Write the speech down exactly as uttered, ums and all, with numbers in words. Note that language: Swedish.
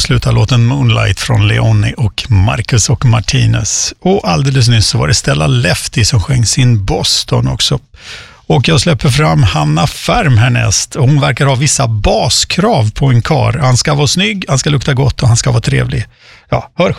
avsluta låten Moonlight från Leoni och Marcus och Martinez. Och alldeles nyss så var det Stella Lefty som sjöng sin Boston också. Och jag släpper fram Hanna Färm härnäst. Hon verkar ha vissa baskrav på en kar. Han ska vara snygg, han ska lukta gott och han ska vara trevlig. Ja, hör själv.